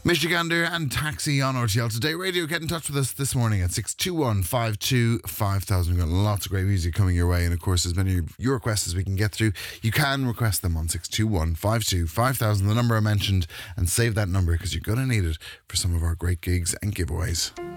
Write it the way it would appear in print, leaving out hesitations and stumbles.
Michigander and Taxi on RTL Today Radio. Get in touch with us this morning at 621 52 5000. We've got lots of great music coming your way, and of course, as many of your requests as we can get through, you can request them on 621 52 5000, the number I mentioned, and save that number because you're going to need it for some of our great gigs and giveaways.